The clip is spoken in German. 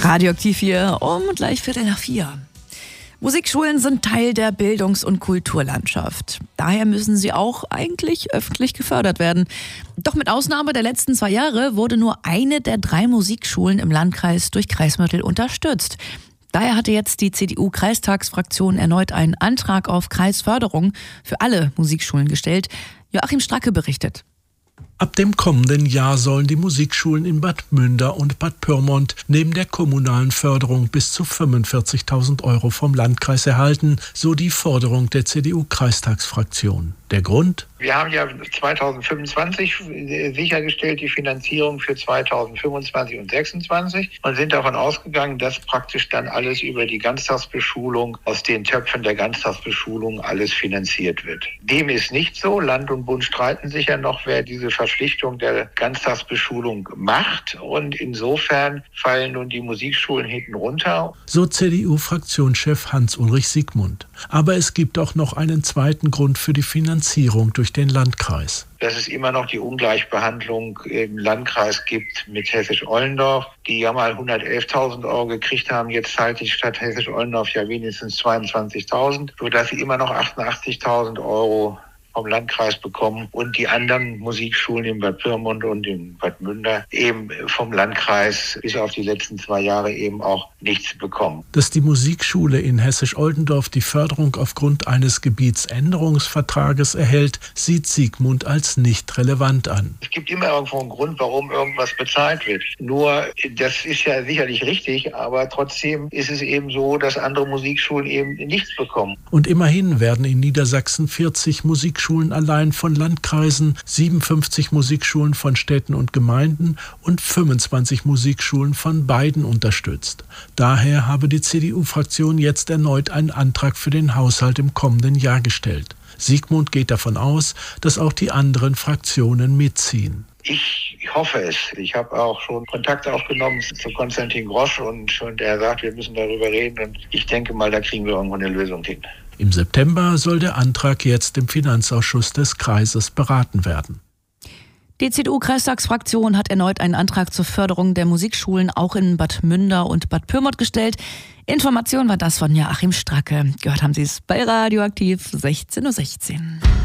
Radioaktiv hier um gleich 3:15. Musikschulen sind Teil der Bildungs- und Kulturlandschaft. Daher müssen sie auch eigentlich öffentlich gefördert werden. Doch mit Ausnahme der letzten 2 Jahre wurde nur eine der 3 Musikschulen im Landkreis durch Kreismittel unterstützt. Daher hatte jetzt die CDU-Kreistagsfraktion erneut einen Antrag auf Kreisförderung für alle Musikschulen gestellt. Joachim Stracke berichtet. Ab dem kommenden Jahr sollen die Musikschulen in Bad Münder und Bad Pyrmont neben der kommunalen Förderung bis zu 45.000 € vom Landkreis erhalten, so die Forderung der CDU-Kreistagsfraktion. Der Grund? Wir haben ja 2025 sichergestellt, die Finanzierung für 2025 und 2026 und sind davon ausgegangen, dass praktisch dann alles über die Ganztagsbeschulung, aus den Töpfen der Ganztagsbeschulung alles finanziert wird. Dem ist nicht so. Land und Bund streiten sich ja noch, wer diese Verpflichtung der Ganztagsbeschulung macht, und insofern fallen nun die Musikschulen hinten runter. So CDU-Fraktionschef Hans-Ulrich Siegmund. Aber es gibt auch noch einen zweiten Grund für die Finanzierung durch den Landkreis. Dass es immer noch die Ungleichbehandlung im Landkreis gibt mit Hessisch-Ollendorf, die ja mal 111.000 € gekriegt haben. Jetzt zahlt die Stadt Hessisch-Ollendorf ja wenigstens 22.000, sodass sie immer noch 88.000 € vom Landkreis bekommen und die anderen Musikschulen in Bad Pyrmont und in Bad Münder eben vom Landkreis bis auf die letzten 2 Jahre eben auch nichts bekommen. Dass die Musikschule in Hessisch-Oldendorf die Förderung aufgrund eines Gebietsänderungsvertrages erhält, sieht Siegmund als nicht relevant an. Es gibt immer irgendwo einen Grund, warum irgendwas bezahlt wird. Nur, das ist ja sicherlich richtig, aber trotzdem ist es eben so, dass andere Musikschulen eben nichts bekommen. Und immerhin werden in Niedersachsen 40 Musikschulen allein von Landkreisen, 57 Musikschulen von Städten und Gemeinden und 25 Musikschulen von beiden unterstützt. Daher habe die CDU-Fraktion jetzt erneut einen Antrag für den Haushalt im kommenden Jahr gestellt. Siegmund geht davon aus, dass auch die anderen Fraktionen mitziehen. Ich hoffe es. Ich habe auch schon Kontakt aufgenommen zu Konstantin Grosch und er sagt, wir müssen darüber reden, und ich denke mal, da kriegen wir irgendwo eine Lösung hin. Im September soll der Antrag jetzt im Finanzausschuss des Kreises beraten werden. Die CDU-Kreistagsfraktion hat erneut einen Antrag zur Förderung der Musikschulen auch in Bad Münder und Bad Pyrmont gestellt. Information war das von Joachim Stracke. Gehört haben Sie es bei Radioaktiv 16:16 Uhr.